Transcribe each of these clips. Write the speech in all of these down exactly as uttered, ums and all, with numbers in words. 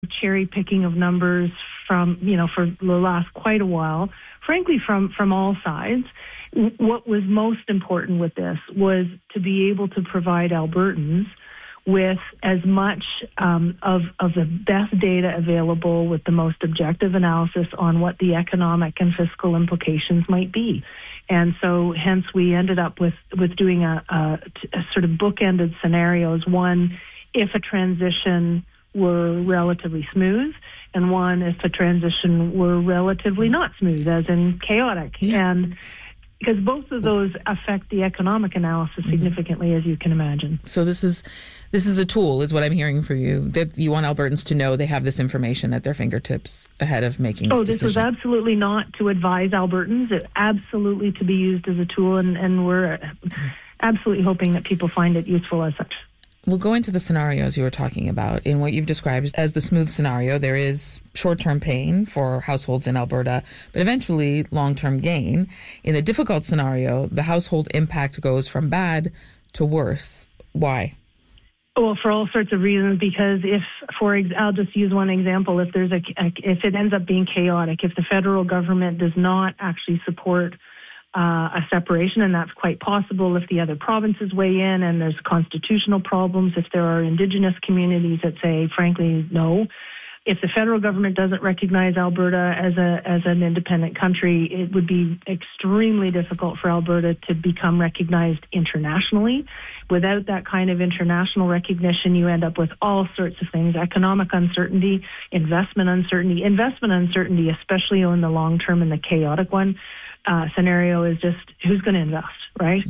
cherry picking of numbers from, you know, for the last quite a while, frankly, from, from all sides. What was most important with this was to be able to provide Albertans with as much um, of, of the best data available, with the most objective analysis on what the economic and fiscal implications might be. And so hence we ended up with, with doing a, a, a sort of bookended scenarios. One, if a transition were relatively smooth, and one, if a transition were relatively not smooth, as in chaotic. Yeah. And because both of those affect the economic analysis significantly, mm-hmm. as you can imagine. So this is this is a tool, is what I'm hearing for you, that you want Albertans to know they have this information at their fingertips ahead of making this oh, this decision. was absolutely not to advise Albertans. It's absolutely to be used as a tool, and, and we're absolutely hoping that people find it useful as such. We'll go into the scenarios you were talking about. In what you've described as the smooth scenario, there is short-term pain for households in Alberta, but eventually long-term gain. In the difficult scenario, the household impact goes from bad to worse. Why? Well, for all sorts of reasons, because if, for ex- I'll just use one example, if there's a, if it ends up being chaotic, if the federal government does not actually support Uh, a separation, and that's quite possible if the other provinces weigh in and there's constitutional problems, if there are Indigenous communities that say, frankly, no. If the federal government doesn't recognize Alberta as a as an independent country, it would be extremely difficult for Alberta to become recognized internationally. Without that kind of international recognition, you end up with all sorts of things: economic uncertainty, investment uncertainty, investment uncertainty, especially in the long term and the chaotic one. Uh, scenario is just who's going to invest, right?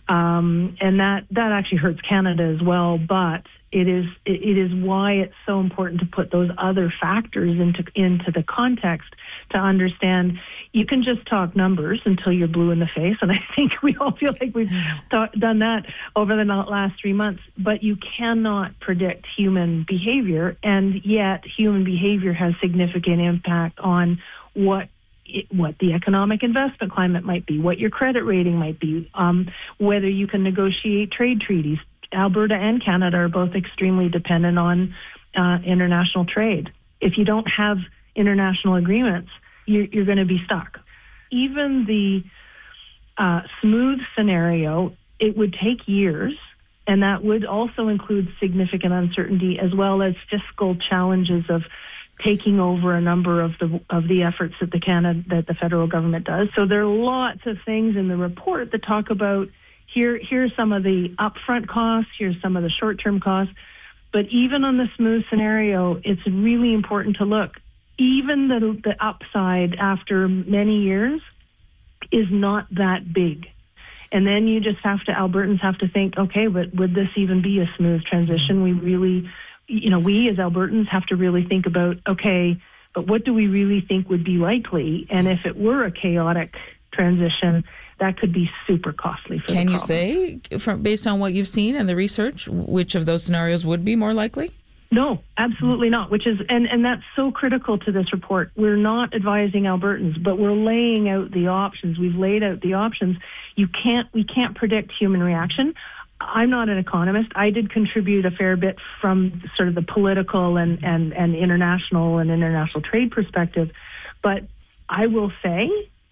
Um, and that, that actually hurts Canada as well. But it is it, it is why it's so important to put those other factors into into the context to understand. You can just talk numbers until you're blue in the face, and I think we all feel like we've ta- done that over the last three months. But you cannot predict human behavior, and yet human behavior has significant impact on what. It, what the economic investment climate might be, what your credit rating might be, um, whether you can negotiate trade treaties. Alberta and Canada are both extremely dependent on uh, international trade. If you don't have international agreements, you're, you're going to be stuck. Even the uh, smooth scenario, it would take years, and that would also include significant uncertainty as well as fiscal challenges of taking over a number of the of the efforts that the Canada that the federal government does. So there are lots of things in the report that talk about here here's some of the upfront costs, here's some of the short-term costs. But even on the smooth scenario, it's really important to look. Even the the upside after many years is not that big. And then you just have to Albertans have to think, okay, but would this even be a smooth transition? We really You know, we as Albertans have to really think about, okay, but what do we really think would be likely? And if it were a chaotic transition, that could be super costly for the Can you province. say, from, based on what you've seen and the research, which of those scenarios would be more likely? No, absolutely not, which is, and, and that's so critical to this report. We're not advising Albertans, but we're laying out the options. We've laid out the options. You can't, we can't predict human reaction. I'm not an economist. I did contribute a fair bit from sort of the political and, and, and international and international trade perspective. But I will say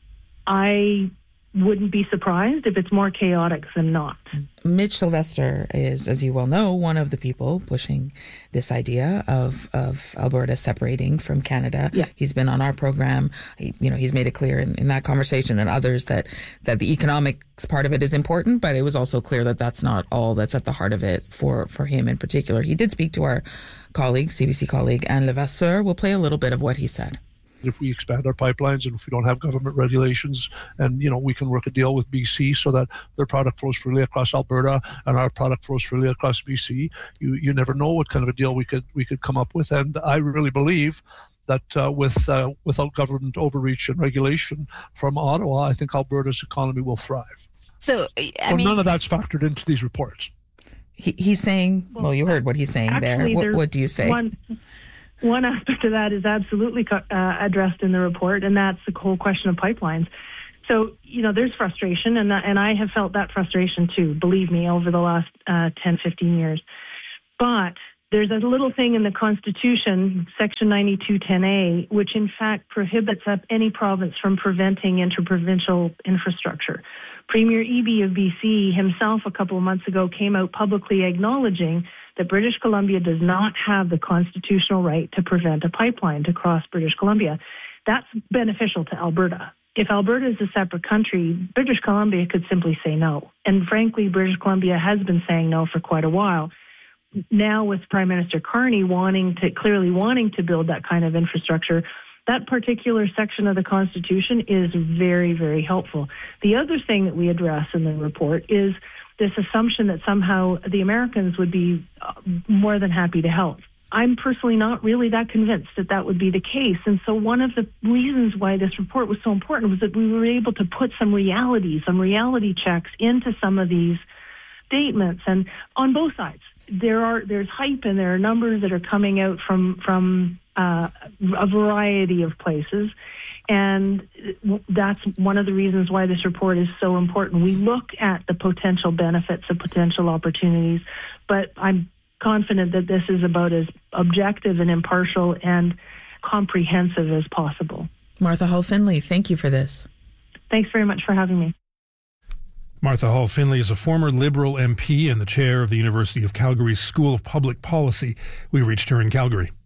I wouldn't be surprised if it's more chaotic than not. Mitch Sylvester is, as you well know, one of the people pushing this idea of, of Alberta separating from Canada. Yeah. He's been on our program. He, you know, he's made it clear in, in that conversation and others that, that the economics part of it is important, but it was also clear that that's not all that's at the heart of it for, for him in particular. He did speak to our colleague, C B C colleague, Anne Levasseur. We'll play a little bit of what he said. If we expand our pipelines and if we don't have government regulations, and you know we can work a deal with B C so that their product flows freely across Alberta and our product flows freely across B C, you you never know what kind of a deal we could we could come up with. And I really believe that uh, with uh, without government overreach and regulation from Ottawa, I think Alberta's economy will thrive. So I well, mean, none of that's factored into these reports. He, he's saying, well, well, you heard what he's saying actually, there. What, what do you say? One, One aspect of that is absolutely uh, addressed in the report, and that's the whole question of pipelines. So, you know, there's frustration, and and I have felt that frustration too, believe me, over the last uh, ten, fifteen years. But There's a little thing in the Constitution, Section ninety-two ten A, which in fact prohibits any province from preventing interprovincial infrastructure. Premier Eby of B C himself a couple of months ago came out publicly acknowledging that British Columbia does not have the constitutional right to prevent a pipeline to cross British Columbia. That's beneficial to Alberta. If Alberta is a separate country, British Columbia could simply say no. And frankly, British Columbia has been saying no for quite a while. Now with Prime Minister Carney wanting to, clearly wanting to build that kind of infrastructure, that particular section of the Constitution is very, very helpful. The other thing that we address in the report is this assumption that somehow the Americans would be more than happy to help. I'm personally not really that convinced that that would be the case. And so one of the reasons why this report was so important was that we were able to put some reality, some reality checks into some of these statements, and on both sides. There are there's hype and there are numbers that are coming out from from uh, a variety of places, and that's one of the reasons why this report is so important. We look at the potential benefits of potential opportunities, but I'm confident that this is about as objective and impartial and comprehensive as possible. Martha Hall Findlay, thank you for this. Thanks very much for having me. Martha Hall Findlay is a former Liberal M P and the chair of the University of Calgary's School of Public Policy. We reached her in Calgary.